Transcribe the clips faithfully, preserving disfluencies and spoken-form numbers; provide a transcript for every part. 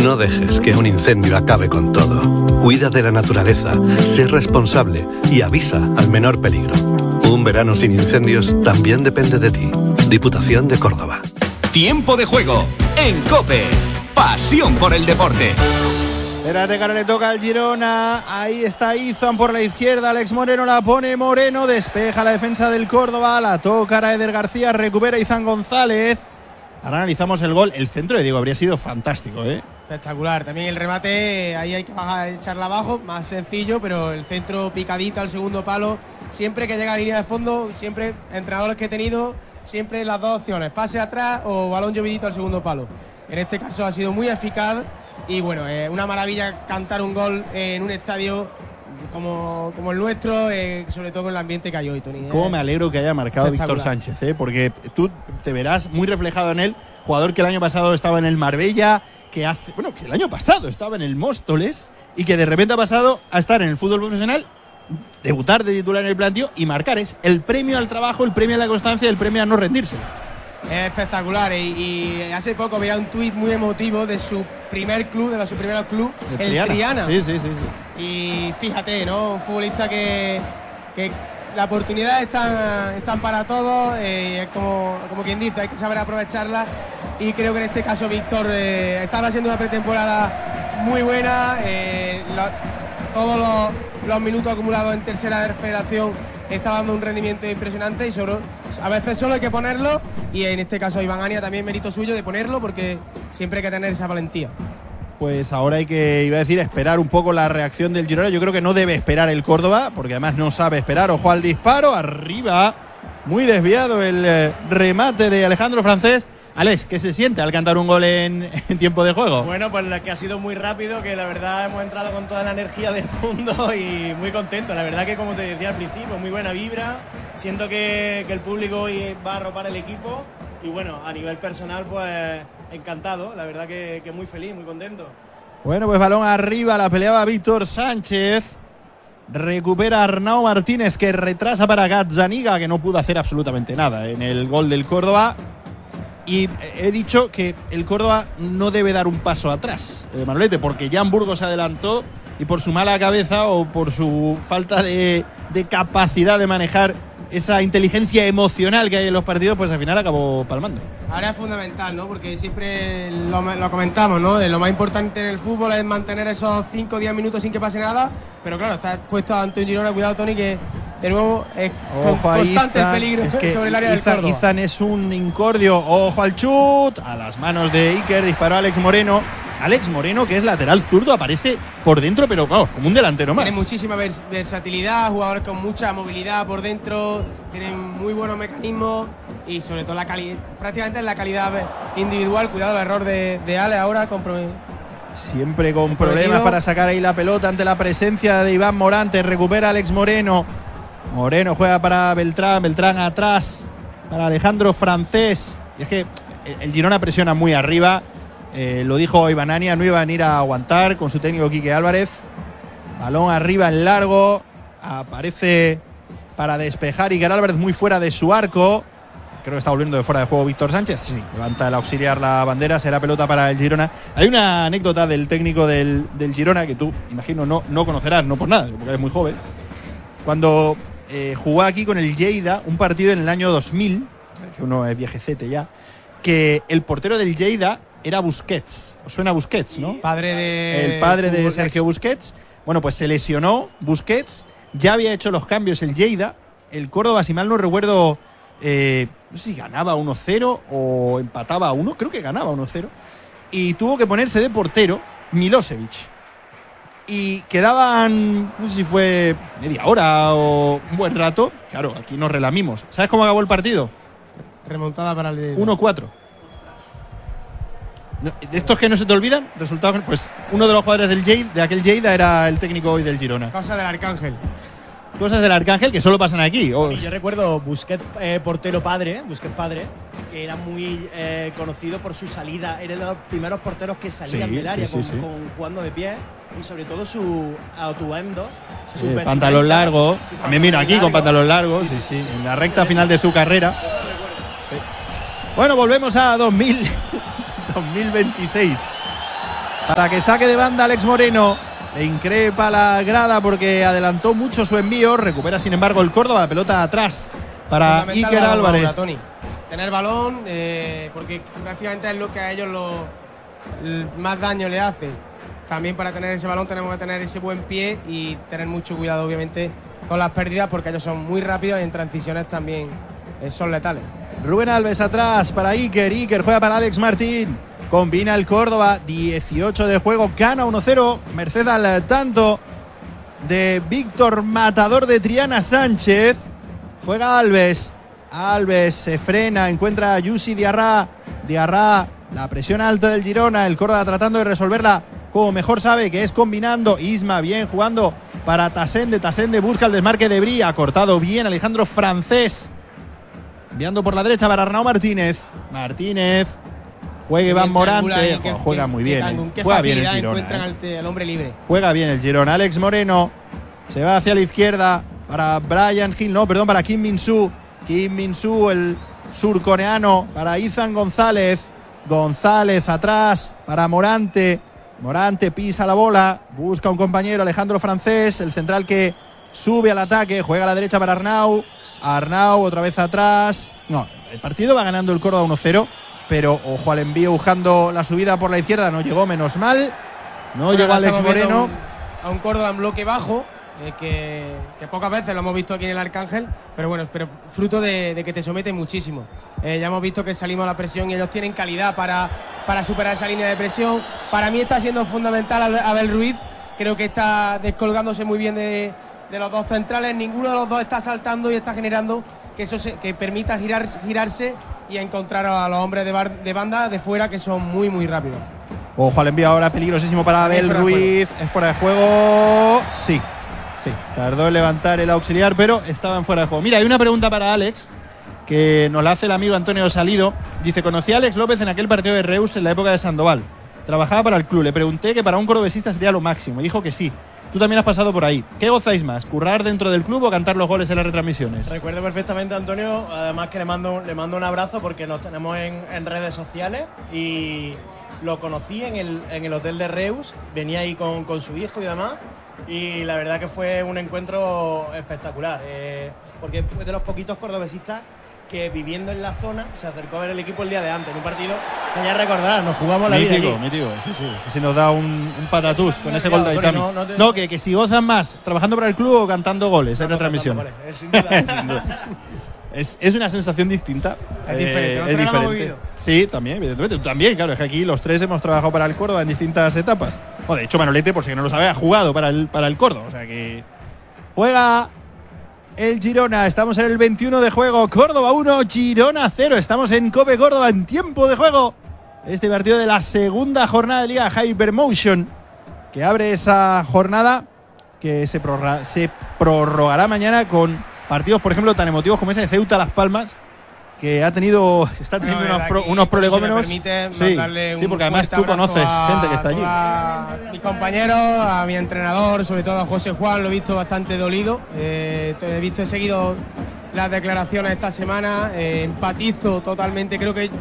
No dejes que un incendio acabe con todo. Cuida de la naturaleza, sé responsable y avisa al menor peligro. Un verano sin incendios también depende de ti. Diputación de Córdoba. Tiempo de juego en COPE. Pasión por el deporte. Espérate que ahora le toca al Girona. Ahí está Izan por la izquierda. Alex Moreno la pone Moreno. Despeja la defensa del Córdoba. La toca a Eder García. Recupera Izan González. Ahora analizamos el gol. El centro de Diego habría sido fantástico, ¿eh? Espectacular. También el remate, ahí hay que bajar, echarla abajo. Más sencillo, pero el centro picadito al segundo palo. Siempre que llega a línea de fondo, siempre, entrenadores que he tenido, siempre las dos opciones. Pase atrás o balón llovidito al segundo palo. En este caso ha sido muy eficaz. Y bueno, es eh, una maravilla cantar un gol en un estadio como, como el nuestro, eh, sobre todo con el ambiente que hay hoy, Tony. Cómo me alegro que haya marcado Víctor Sánchez, ¿eh? Porque tú te verás muy reflejado en él, jugador que el año pasado estaba en el Marbella, que hace, bueno, que el año pasado estaba en el Móstoles y que de repente ha pasado a estar en el fútbol profesional, debutar de titular en el planteo y marcar. Es el premio al trabajo, el premio a la constancia, el premio a no rendirse. Es espectacular y, y hace poco veía un tuit muy emotivo de su primer club, de su primer club, el, el Triana. Triana. Sí, sí, sí, sí. Y fíjate, ¿no? Un futbolista que, que las oportunidades están, están para todos, eh, es como, como quien dice, hay que saber aprovecharlas y creo que en este caso Víctor eh, estaba haciendo una pretemporada muy buena, eh, la, todos los, los minutos acumulados en tercera federación está dando un rendimiento impresionante y solo, a veces solo hay que ponerlo y en este caso Iván Ania también mérito suyo de ponerlo porque siempre hay que tener esa valentía. Pues ahora hay que, iba a decir, esperar un poco la reacción del Girona. Yo creo que no debe esperar el Córdoba porque además no sabe esperar. Ojo al disparo, arriba, muy desviado el eh, remate de Alejandro Francés. Alex, ¿qué se siente al cantar un gol en, en tiempo de juego? Bueno, pues que ha sido muy rápido, que la verdad hemos entrado con toda la energía del mundo y muy contento. La verdad que, como te decía al principio, muy buena vibra. Siento que, que el público hoy va a arropar el equipo y bueno, a nivel personal, pues encantado. La verdad que, que muy feliz, muy contento. Bueno, pues balón arriba, la peleaba Víctor Sánchez. Recupera Arnau Martínez, que retrasa para Gazzaniga, que no pudo hacer absolutamente nada en el gol del Córdoba. Y he dicho que el Córdoba no debe dar un paso atrás, eh, Manolete, porque Jan Burgos se adelantó y por su mala cabeza o por su falta de, de capacidad de manejar esa inteligencia emocional que hay en los partidos, pues al final acabó palmando. Ahora es fundamental, ¿no? Porque siempre lo, lo comentamos, ¿no? Lo más importante en el fútbol es mantener esos cinco o diez minutos sin que pase nada, pero claro, está puesto ante un Girona, cuidado, Tony, que de nuevo es con, constante Izan, el peligro es que sobre el área Izan, del Córdoba. Izan es un incordio. Ojo al chut, a las manos de Iker, disparó Alex Moreno. Alex Moreno, que es lateral zurdo, aparece por dentro, pero vamos, como un delantero más. Tiene muchísima vers versatilidad, jugadores con mucha movilidad por dentro, tienen muy buenos mecanismos y sobre todo la calidad, prácticamente la calidad individual. Cuidado el error de, de Ale ahora, comprometido. Siempre con problemas para sacar ahí la pelota ante la presencia de Iván Morante. Recupera Alex Moreno. Moreno juega para Beltrán, Beltrán atrás para Alejandro Francés. Y es que el Girona presiona muy arriba. Eh, lo dijo Iván Ania, no iban a ir a aguantar con su técnico Quique Álvarez. Balón arriba en largo. Aparece para despejar Iker Álvarez muy fuera de su arco. Creo que está volviendo de fuera de juego Víctor Sánchez. Sí, levanta el auxiliar la bandera, será pelota para el Girona. Hay una anécdota del técnico del, del Girona que tú, imagino, no, no conocerás, no por nada, porque eres muy joven. Cuando eh, jugó aquí con el Lleida un partido en el año dos mil, que uno es viejecete ya, que el portero del Lleida era Busquets. ¿Os suena Busquets, no? Padre de el padre de Sergio Busquets. Bueno, pues se lesionó Busquets. Ya había hecho los cambios el Lleida. El Córdoba, si mal no recuerdo, eh, no sé si ganaba uno cero o empataba a uno. Creo que ganaba uno cero. Y tuvo que ponerse de portero Milosevic. Y quedaban, no sé si fue media hora o un buen rato. Claro, aquí nos relamimos. ¿Sabes cómo acabó el partido? Remontada para el uno cuatro. De estos que no se te olvidan, resultado, pues uno de los jugadores del Lleida, de aquel Lleida era el técnico hoy del Girona. Cosa del Arcángel. Cosas del Arcángel que solo pasan aquí. Oh. Yo recuerdo Busquets eh, portero padre, Busquets padre, que era muy eh, conocido por su salida. Era de los primeros porteros que salían sí, del área sí, con, sí, sí. con jugando de pie y sobre todo su atuendos, Sí, sus pantalón largo. su También vino aquí largo. con pantalón largo. Sí, Sí, sí, sí, sí. En la recta final de su carrera. Sí. Bueno, volvemos a dos mil, dos mil veintiséis. para que saque de banda Alex Moreno. Le increpa la grada porque adelantó mucho su envío. Recupera, sin embargo, el Córdoba. La pelota atrás para Iker Álvarez. Bola, Tony. Tener balón, eh, porque prácticamente es lo que a ellos lo, más daño le hace. También para tener ese balón tenemos que tener ese buen pie y tener mucho cuidado, obviamente, con las pérdidas, porque ellos son muy rápidos y en transiciones también eh, son letales. Rubén Alves atrás para Iker. Iker juega para Alex Martín. Combina el Córdoba, dieciocho de juego, gana uno cero, merced al tanto de Víctor Matador de Triana Sánchez. Juega Alves, Alves se frena, encuentra a Yusi Diarra, Diarra, la presión alta del Girona, el Córdoba tratando de resolverla como mejor sabe, que es combinando. Isma bien jugando para Tasende, Tasende busca el desmarque de Bría, cortado bien Alejandro Francés, enviando por la derecha para Arnau Martínez, Martínez. Juega Iván Morante, que, juega que, muy bien. Con qué juega facilidad bien el Girona, encuentran eh. al, al hombre libre. Juega bien el Girona. Alex Moreno se va hacia la izquierda para Brian Hill, no, perdón, para Kim Min-soo. Kim Min-soo, el surcoreano, para Izan González. González atrás para Morante. Morante pisa la bola, busca un compañero, Alejandro Francés, el central que sube al ataque, juega a la derecha para Arnau. Arnau otra vez atrás. No, el partido va ganando el Córdoba uno cero. Pero ojo al envío buscando la subida por la izquierda, no llegó, menos mal. No bueno, llegó Alex Moreno. A un, a un Córdoba en bloque bajo, eh, que, que pocas veces lo hemos visto aquí en el Arcángel, pero bueno, pero fruto de, de que te somete muchísimo. Eh, ya hemos visto que salimos a la presión y ellos tienen calidad para, para superar esa línea de presión. Para mí está siendo fundamental Abel Ruiz, creo que está descolgándose muy bien de, de los dos centrales. Ninguno de los dos está saltando y está generando que eso se, que permita girar, girarse y encontrar a los hombres de, bar, de banda de fuera, que son muy muy rápidos. Ojo al envío ahora peligrosísimo para Abel Ruiz. Es fuera de juego. Sí, sí. Tardó en levantar el auxiliar, pero estaba en fuera de juego. Mira, hay una pregunta para Alex que nos la hace el amigo Antonio Salido. Dice: conocí a Alex López en aquel partido de Reus en la época de Sandoval. Trabajaba para el club. Le pregunté que para un cordobesista sería lo máximo. Dijo que sí. Tú también has pasado por ahí. ¿Qué gozáis más? ¿Currar dentro del club o cantar los goles en las retransmisiones? Recuerdo perfectamente a Antonio, además que le mando, le mando un abrazo porque nos tenemos en, en redes sociales y lo conocí en el, en el hotel de Reus, venía ahí con, con su hijo y demás, y la verdad que fue un encuentro espectacular, eh, porque fue de los poquitos cordobesistas que viviendo en la zona se acercó a ver el equipo el día de antes, en un partido que ya recordarás, nos jugamos la mítico, vida allí. Mítico, sí, sí. Si nos da un, un patatús con ese gol de Aitami. No, no, no, que, que si gozan más trabajando para el club o cantando goles no, en retransmisión. Vale. Es, sin duda, sin duda. es, es una sensación distinta. Es diferente. Eh, es diferente. Sí, también, evidentemente. Tú también, claro, es que aquí los tres hemos trabajado para el Córdoba en distintas etapas. O de hecho, Manolete, por si no lo sabe, ha jugado para el, para el Córdoba. O sea que juega el Girona. Estamos en el veintiuno de juego. Córdoba uno, Girona cero. Estamos en COPE Córdoba en tiempo de juego. Este partido de la segunda jornada de Liga Hypermotion, que abre esa jornada, que se, prorra, se prorrogará mañana con partidos, por ejemplo, tan emotivos como ese de Ceuta Las Palmas, que ha tenido está teniendo bueno, unos, pro, aquí, unos prolegómenos. Si me permite sí, mandarle sí, un porque además tú conoces a, gente que está allí. A mis compañeros, a mi entrenador, sobre todo a José Juan, lo he visto bastante dolido. Eh, he visto, he seguido las declaraciones esta semana, eh, empatizo totalmente, creo que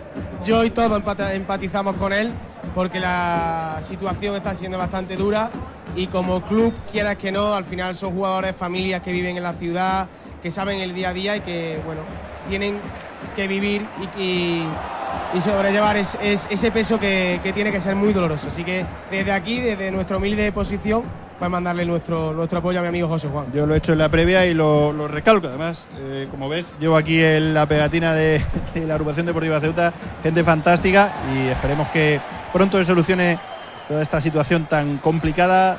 yo y todos empatizamos con él, porque la situación está siendo bastante dura y como club, quieras que no, al final son jugadores, familias que viven en la ciudad, que saben el día a día y que, bueno, tienen que vivir y, y, y sobrellevar es, es, ese peso que, que tiene que ser muy doloroso. Así que desde aquí, desde nuestra humilde posición, pues mandarle nuestro, nuestro apoyo a mi amigo José Juan. Yo lo he hecho en la previa y lo, lo recalco. Además, eh, como ves, llevo aquí en la pegatina de, de la agrupación deportiva Ceuta, gente fantástica, y esperemos que pronto se solucione toda esta situación tan complicada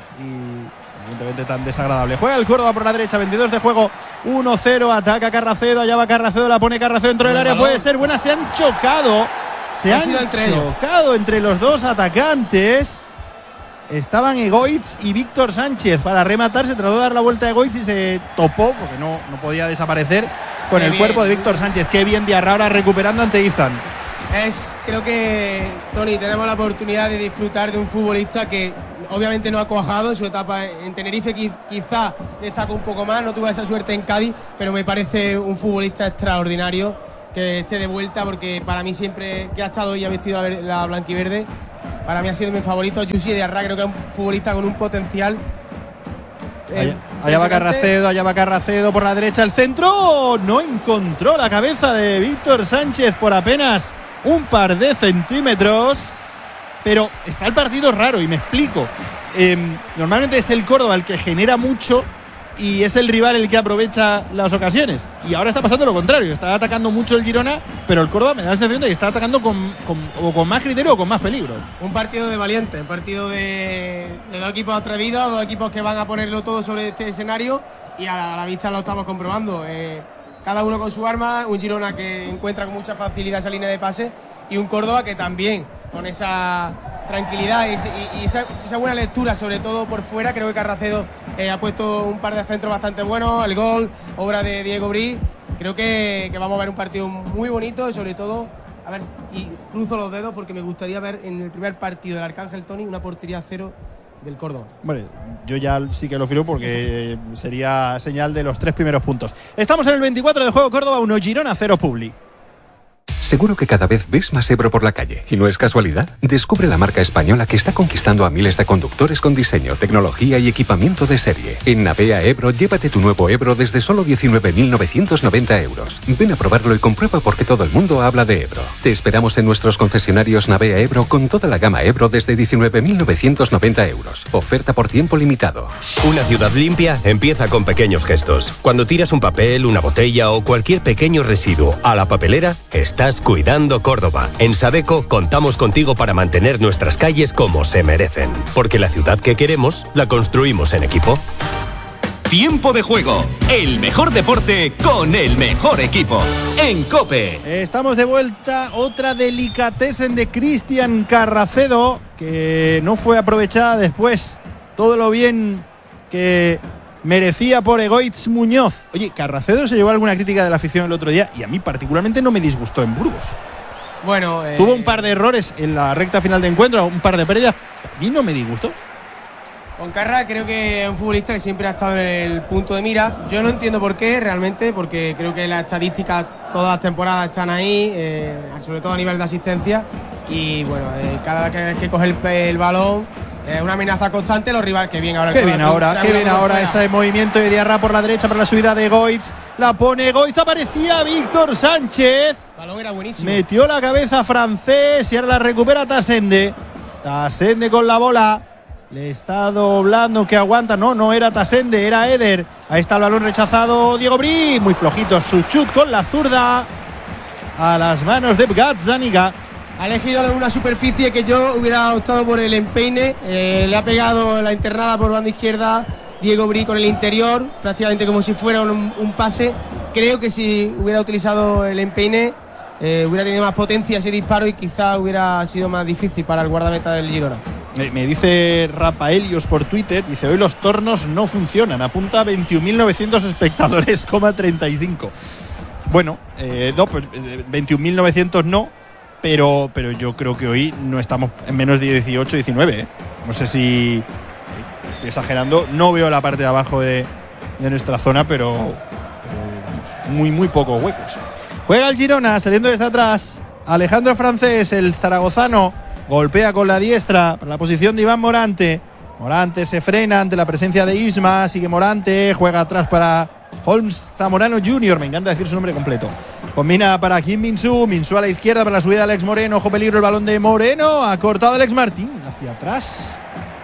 y evidentemente tan desagradable. Juega el Córdoba por la derecha, veintidós de juego, uno cero, ataca Carracedo, allá va Carracedo, la pone Carracedo dentro del área, puede ser buena, se han chocado, se han chocado entre los dos atacantes. Estaban Egoitz y Víctor Sánchez para rematar, se trató de dar la vuelta a Egoitz y se topó, porque no, no podía desaparecer, con Qué el bien. cuerpo de Víctor Sánchez. Qué bien Diarra ahora recuperando ante Izan. Es, creo que, Tony, tenemos la oportunidad de disfrutar de un futbolista que obviamente no ha cuajado en su etapa en Tenerife, quizá destaca un poco más, no tuvo esa suerte en Cádiz, pero me parece un futbolista extraordinario que esté de vuelta, porque para mí siempre que ha estado y ha vestido la, la blanquiverde para mí ha sido mi favorito. Jussi Diarra creo que es un futbolista con un potencial. Allá, allá va Carracedo, allá va Carracedo por la derecha, el centro. No encontró la cabeza de Víctor Sánchez por apenas un par de centímetros. Pero está el partido raro y me explico. Eh, normalmente es el Córdoba el que genera mucho y es el rival el que aprovecha las ocasiones. Y ahora está pasando lo contrario. Está atacando mucho el Girona, pero el Córdoba me da la sensación de que está atacando con, con, o con más criterio o con más peligro. Un partido de valientes, un partido de, de dos equipos atrevidos, dos equipos que van a ponerlo todo sobre este escenario y a la, a la vista lo estamos comprobando. Eh, cada uno con su arma, un Girona que encuentra con mucha facilidad esa línea de pase y un Córdoba que también con esa tranquilidad y, y, y esa, esa buena lectura, sobre todo por fuera. Creo que Carracedo eh, ha puesto un par de centros bastante buenos, el gol, obra de Diego Brí. Creo que, que vamos a ver un partido muy bonito y sobre todo, a ver, y cruzo los dedos porque me gustaría ver en el primer partido del Arcángel Tony una portería cero del Córdoba. Vale, yo ya sí que lo firmo porque sería señal de los tres primeros puntos. Estamos en el veinticuatro de juego. Córdoba uno, Girona cero, Publi. Seguro que cada vez ves más Ebro por la calle, y no es casualidad. Descubre la marca española que está conquistando a miles de conductores con diseño, tecnología y equipamiento de serie. En Navea Ebro, llévate tu nuevo Ebro desde solo diecinueve mil novecientos noventa euros. Ven a probarlo y comprueba por qué todo el mundo habla de Ebro. Te esperamos en nuestros concesionarios Navea Ebro con toda la gama Ebro desde diecinueve mil novecientos noventa euros. Oferta por tiempo limitado. Una ciudad limpia empieza con pequeños gestos. Cuando tiras un papel, una botella o cualquier pequeño residuo a la papelera, estás cuidando Córdoba. En Sadeco contamos contigo para mantener nuestras calles como se merecen. Porque la ciudad que queremos, la construimos en equipo. Tiempo de juego, el mejor deporte con el mejor equipo. En COPE. Estamos de vuelta. Otra delicatessen de Cristian Carracedo, que no fue aprovechada después. Todo lo bien que merecía por Egoitz Muñoz. Oye, Carracedo se llevó alguna crítica de la afición el otro día y a mí particularmente no me disgustó en Burgos. Bueno, eh... tuvo un par de errores en la recta final de encuentro, un par de pérdidas. A mí no me disgustó. Con Carra creo que es un futbolista que siempre ha estado en el punto de mira. Yo no entiendo por qué realmente, porque creo que las estadísticas todas las temporadas están ahí, eh, sobre todo a nivel de asistencia. Y bueno, eh, cada vez que, que coge el, el balón es eh, una amenaza constante. Los rivales, que bien ahora. Qué bien ahora, qué bien ahora ese movimiento de Diarra por la derecha para la subida de Goitz. La pone Goitz, aparecía Víctor Sánchez. El balón era buenísimo. Metió la cabeza francés y ahora la recupera Tasende. Tasende con la bola. Le está doblando, que aguanta. No, no era Tasende, era Eder. Ahí está el balón rechazado. Diego Brí, muy flojito su chut con la zurda. A las manos de Gazzaniga. Ha elegido una superficie que yo hubiera optado por el empeine. Eh, le ha pegado la internada por banda izquierda Diego Brí con el interior, prácticamente como si fuera un, un pase. Creo que si hubiera utilizado el empeine eh, hubiera tenido más potencia ese disparo y quizá hubiera sido más difícil para el guardameta del Girona. Me dice Rapaelios por Twitter, dice: hoy los tornos no funcionan, apunta a veintiún mil novecientos espectadores, coma treinta y cinco. Bueno, eh, no, pues veintiún mil novecientos no, pero, pero yo creo que hoy no estamos en menos de dieciocho, diecinueve. ¿eh? No sé si estoy exagerando, no veo la parte de abajo de, de nuestra zona, pero, pero vamos, muy, muy pocos huecos. Juega el Girona, saliendo desde atrás, Alejandro Francés, el zaragozano. Golpea con la diestra para la posición de Iván Morante. Morante se frena ante la presencia de Isma. Sigue Morante. Juega atrás para Holmes Zamorano junior Me encanta decir su nombre completo. Combina para Kim Min-soo. Min-soo a la izquierda para la subida de Alex Moreno. Ojo peligro el balón de Moreno. Ha cortado Alex Martín. Hacia atrás.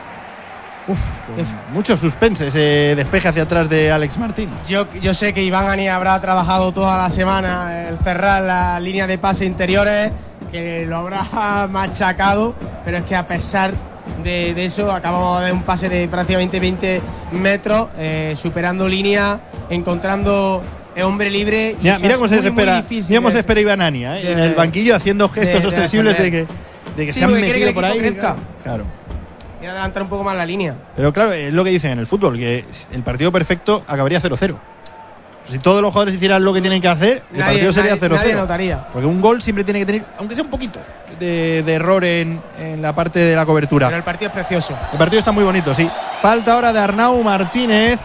Uf, mucho suspense ese despeje hacia atrás de Alex Martín. Yo, yo sé que Iván Ani habrá trabajado toda la semana el cerrar la línea de pase interiores, que lo habrá machacado, pero es que a pesar de, de eso acabamos de un pase de prácticamente veinte metros, eh, superando línea, encontrando el hombre libre. Y mira, mira cómo se espera, mira cómo se espera Iván Ania, ¿eh? de, en el banquillo haciendo gestos de, ostensibles de, de que, de que sí, se han metido por ahí. Crezca. Claro. Y adelantar un poco más la línea. Pero claro, es lo que dicen en el fútbol, que el partido perfecto acabaría cero cero. Si todos los jugadores hicieran lo que tienen que hacer, el nadie, partido sería cero cero. Nadie notaría. Porque un gol siempre tiene que tener, aunque sea un poquito, de, de error en, en la parte de la cobertura. Pero el partido es precioso. El partido está muy bonito, sí. Falta ahora de Arnau Martínez.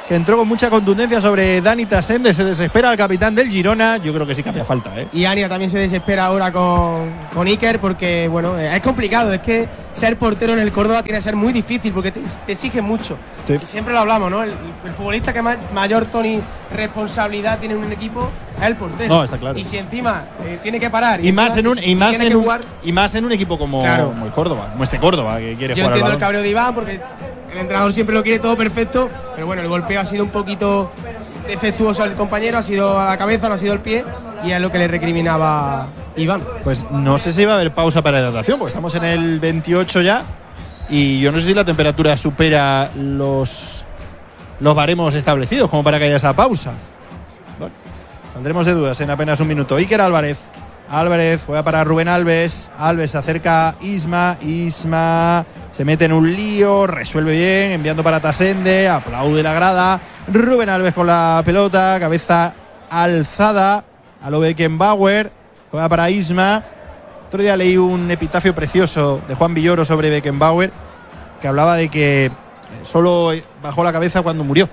que entró con mucha contundencia sobre Dani Tasende. Se desespera el capitán del Girona. Yo creo que sí que había falta, ¿eh? Y Ania también se desespera ahora con, con Iker porque, bueno, es complicado. Es que ser portero en el Córdoba tiene que ser muy difícil porque te, te exige mucho. Sí. Y siempre lo hablamos, ¿no? El, el futbolista que más, mayor, Tony, responsabilidad tiene en un equipo es el portero. No, está claro. Y si encima eh, tiene que parar. Y, y más en un y más en un, jugar, y más en un equipo como, claro. como el Córdoba, como este Córdoba que quiere Yo jugar al balón. Yo entiendo el cabreo de Iván porque el entrenador siempre lo quiere todo perfecto, pero bueno, el golpeo ha sido un poquito defectuoso al compañero, ha sido a la cabeza, no ha sido el pie, y es lo que le recriminaba Iván. Pues no sé si va a haber pausa para hidratación, porque estamos en el veintiocho ya, y yo no sé si la temperatura supera los, los baremos establecidos como para que haya esa pausa. Bueno, saldremos de dudas en apenas un minuto. Iker Álvarez. Álvarez juega para Rubén Alves. Alves se acerca a Isma. Isma se mete en un lío, resuelve bien, enviando para Tasende, aplaude la grada. Rubén Alves con la pelota, cabeza alzada a lo Beckenbauer. Juega para Isma. Otro día leí un epitafio precioso de Juan Villoro sobre Beckenbauer, que hablaba de que solo bajó la cabeza cuando murió.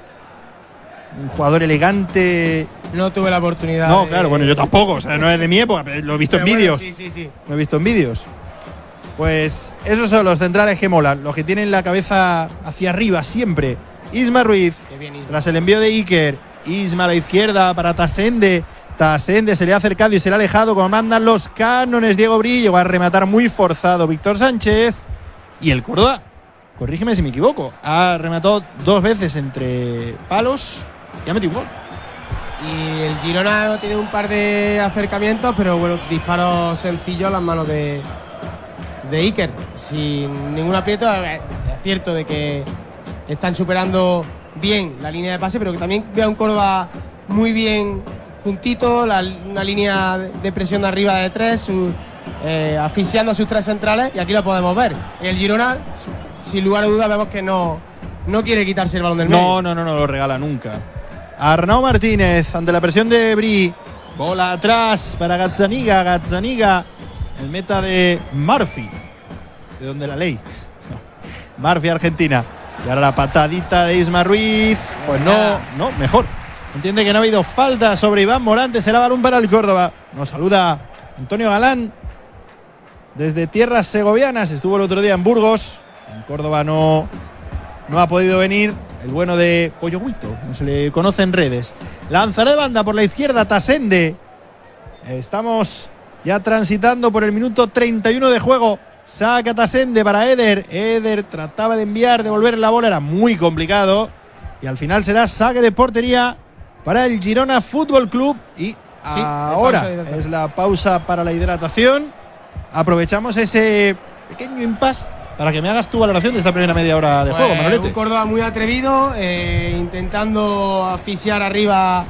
Un jugador elegante. No tuve la oportunidad. No, de... claro, bueno, yo tampoco, o sea, no es de mi época, lo he visto pero en vídeos. Bueno, sí, sí, sí. Lo he visto en vídeos. Pues esos son los centrales que molan, los que tienen la cabeza hacia arriba siempre. Isma Ruiz, bien, Isma. Tras el envío de Iker. Isma a la izquierda para Tasende. Tasende se le ha acercado y se le ha alejado, como mandan los cánones. Diego Brillo va a rematar muy forzado Víctor Sánchez. Y el Córdoba, corrígeme si me equivoco, ha rematado dos veces entre palos y ha metido un gol. Y el Girona ha tenido un par de acercamientos, pero bueno, disparos sencillos a las manos de, de Iker, sin ningún aprieto. Es cierto de que están superando bien la línea de pase, pero que también veo a un Córdoba muy bien juntito, la, una línea de presión de arriba de tres, su, eh, asfixiando a sus tres centrales, y aquí lo podemos ver. El Girona, sin lugar a dudas, vemos que no, no quiere quitarse el balón del medio. No, no, no, no lo regala nunca. Arnau Martínez, ante la presión de Bri, bola atrás para Gazzaniga, Gazzaniga, el meta de Murphy, de donde la ley, Murphy, Argentina. Y ahora la patadita de Isma Ruiz, pues no, no, mejor. Entiende que no ha habido falta sobre Iván Morante, será balón para el Córdoba. Nos saluda Antonio Galán desde tierras segovianas, estuvo el otro día en Burgos, en Córdoba no, no ha podido venir. El bueno de Pollo Huito, como se le conoce en redes. Lanzará de banda por la izquierda Tasende. Estamos ya transitando por el minuto treinta y uno de juego. Saca Tasende para Eder. Eder trataba de enviar, devolver la bola, era muy complicado. Y al final será saque de portería para el Girona Fútbol Club. Y sí, ahora es la pausa para la hidratación. Aprovechamos ese pequeño impasse para que me hagas tu valoración de esta primera media hora de pues juego, Manolete. Un Córdoba muy atrevido, eh, intentando asfixiar arriba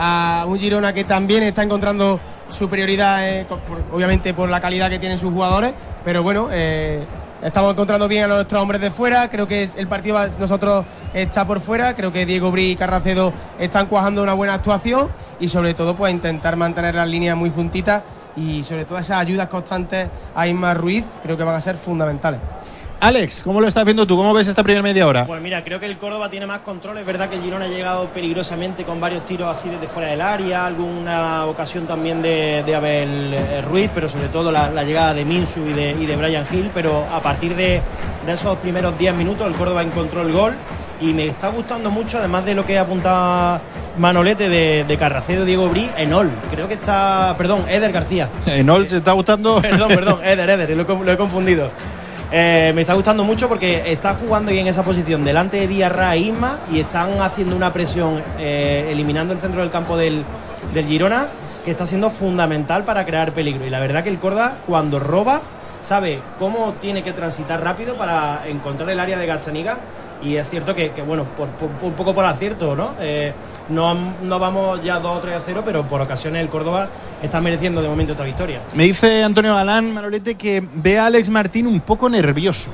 a un Girona que también está encontrando superioridad, eh, por, obviamente por la calidad que tienen sus jugadores, pero bueno, eh, estamos encontrando bien a nuestros hombres de fuera. Creo que el partido va, nosotros está por fuera. Creo que Diego Bri y Carracedo están cuajando una buena actuación y sobre todo pues intentar mantener las líneas muy juntitas y sobre todo esas ayudas constantes a Isma Ruiz creo que van a ser fundamentales. Alex, ¿cómo lo estás viendo tú? ¿Cómo ves esta primera media hora? Pues mira, creo que el Córdoba tiene más control. Es verdad que el Girona ha llegado peligrosamente con varios tiros así desde fuera del área, alguna ocasión también de, de Abel eh, Ruiz, pero sobre todo la, la llegada de Minsu y de, y de Brian Hill. Pero a partir de, de esos primeros diez minutos el Córdoba encontró el gol y me está gustando mucho, además de lo que apuntaba Manolete de, de Carracedo, Diego Bri, Enol. Creo que está, perdón, Eder García. Enol, ¿se está gustando? Perdón, perdón, Eder, Eder, lo, lo he confundido. Eh, me está gustando mucho porque está jugando ahí en esa posición delante de Diarra e Isma y están haciendo una presión, eh, eliminando el centro del campo del, del Girona, que está siendo fundamental para crear peligro. Y la verdad que el Córdoba, cuando roba, sabe cómo tiene que transitar rápido para encontrar el área de Gazzaniga. Y es cierto que, que bueno, por, por, un poco por acierto, ¿no? Eh, no, no vamos ya dos o tres a cero, pero por ocasiones el Córdoba está mereciendo de momento esta victoria. Me dice Antonio Galán, Manolete, que ve a Alex Martín un poco nervioso.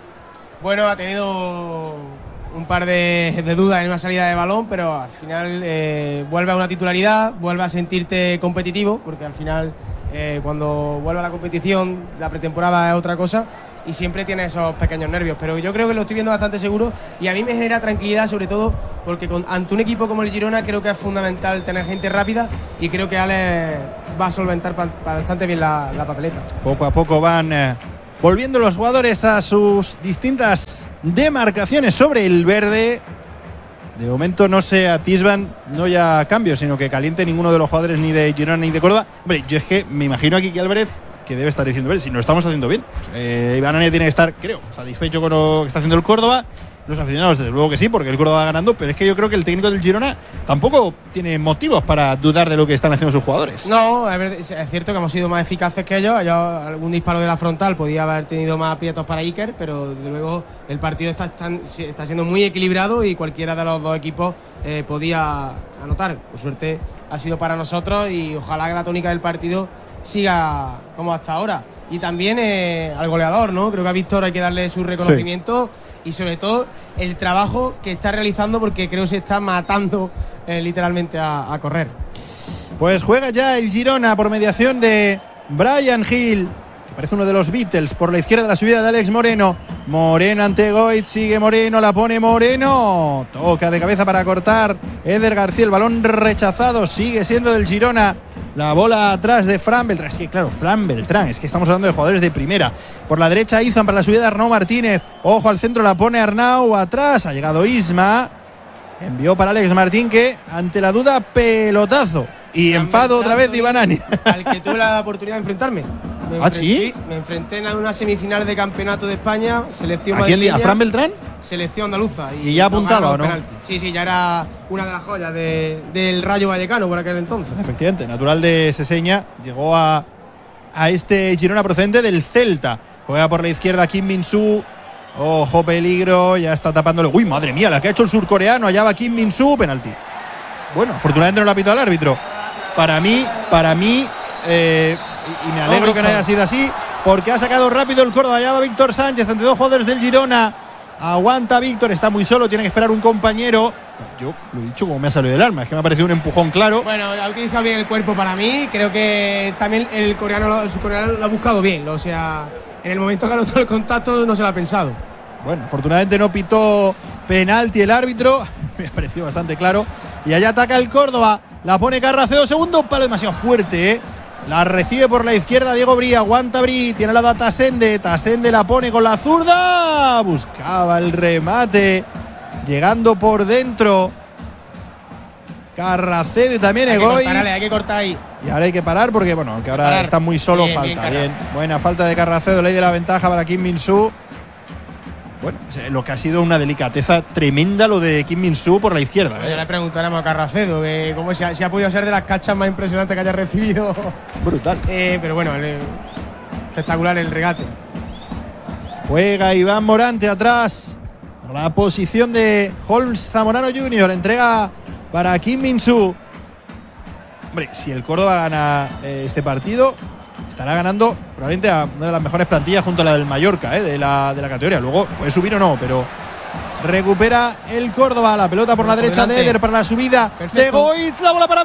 Bueno, ha tenido un par de, de dudas en una salida de balón, pero al final eh, vuelve a una titularidad, vuelve a sentirte competitivo, porque al final eh, cuando vuelve a la competición, la pretemporada es otra cosa. y siempre tiene esos pequeños nervios, pero yo creo que lo estoy viendo bastante seguro y a mí me genera tranquilidad, sobre todo porque con, ante un equipo como el Girona creo que es fundamental tener gente rápida y creo que Alex va a solventar pa, bastante bien la, la papeleta. Poco a poco van eh, volviendo los jugadores a sus distintas demarcaciones sobre el verde. De momento no se atisban, no ya cambios, sino que caliente ninguno de los jugadores ni de Girona ni de Córdoba. Hombre, yo es que me imagino aquí que Álvarez, que debe estar diciendo, ver, si no estamos haciendo bien. Eh, Iván Ania tiene que estar, creo, satisfecho con lo que está haciendo el Córdoba. Los aficionados, desde luego que sí, porque el Córdoba va ganando, pero es que yo creo que el técnico del Girona tampoco tiene motivos para dudar de lo que están haciendo sus jugadores. No, es cierto que hemos sido más eficaces que ellos. ellos algún disparo de la frontal podía haber tenido más aprietos para Iker, pero desde luego el partido está, está, está siendo muy equilibrado y cualquiera de los dos equipos eh, podía anotar. Por suerte ha sido para nosotros y ojalá que la tónica del partido siga como hasta ahora. Y también eh, al goleador, ¿no? Creo que a Víctor hay que darle su reconocimiento. Sí. Y sobre todo el trabajo que está realizando, porque creo que se está matando eh, literalmente a, a correr. Pues juega ya el Girona por mediación de Brian Hill, que parece uno de los Beatles, por la izquierda de la subida de Alex Moreno. Moreno ante Goiz, sigue Moreno, la pone Moreno, toca de cabeza para cortar Eder García, el balón rechazado, sigue siendo del Girona. La bola atrás de Fran Beltrán. Es que claro, Fran Beltrán, es que estamos hablando de jugadores de primera. Por la derecha Izan para la subida de Arnau Martínez. Ojo al centro, la pone Arnau. Atrás ha llegado Isma. Envió para Alex Martín, que ante la duda, pelotazo. Y Fran enfado Beltrán, otra vez de Iván Ania. Al que tuve la oportunidad de enfrentarme. Me ¿Ah, sí? Me enfrenté en una semifinal de campeonato de España, selección ¿A quién? ¿A Fran Beltrán? Selección andaluza. ¿Y, ¿Y ya apuntaba o no? Penalti. Sí, sí, ya era una de las joyas de, del Rayo Vallecano por aquel entonces. Efectivamente, natural de Seseña, llegó a, a este Girona procedente del Celta. Juega por la izquierda Kim Min-soo. Ojo, peligro, ya está tapándole. Uy, madre mía, la que ha hecho el surcoreano. Allá va Kim Min-soo, penalti. Bueno, afortunadamente no lo ha pitado el árbitro. Para mí, para mí... Eh, y me alegro oh, que no haya sido así, porque ha sacado rápido el Córdoba. Allá va Víctor Sánchez ante dos jugadores del Girona. Aguanta Víctor, está muy solo, tiene que esperar un compañero. Yo lo he dicho como me ha salido del alma, es que me ha parecido un empujón claro. Bueno, ha utilizado bien el cuerpo para mí. Creo que también el coreano, el surcoreano lo ha buscado bien. O sea, en el momento que ha notado el contacto no se lo ha pensado. Bueno, afortunadamente no pitó penalti el árbitro. Me ha parecido bastante claro. Y allá ataca el Córdoba. La pone Carracedo, segundo palo demasiado fuerte, ¿eh? La recibe por la izquierda Diego Brí, aguanta Brí, tiene al lado a Tasende, Tasende la pone con la zurda, buscaba el remate, llegando por dentro Carracedo y también Egoiz. Hay que cortar ahí. Y ahora hay que parar porque, bueno, aunque ahora parar. Está muy solo, bien, falta. Bien, bien. Buena falta de Carracedo, ley de la ventaja para Kim Min-soo. Bueno, lo que ha sido una delicadeza tremenda lo de Kim Min-soo por la izquierda. ¿eh? Ya le preguntaremos a Carracedo que cómo se ha, si ha podido ser de las cachas más impresionantes que haya recibido. Brutal. Eh, pero bueno, el, espectacular el regate. Juega Iván Morante atrás. La posición de Holmes Zamorano junior Entrega para Kim Min-soo. Hombre, si el Córdoba gana eh, este partido, estará ganando probablemente a una de las mejores plantillas junto a la del Mallorca, eh, de, la, de la categoría. Luego puede subir o no, pero recupera el Córdoba. La pelota por la derecha de Eder para la subida. Perfecto. De Goiz, la bola para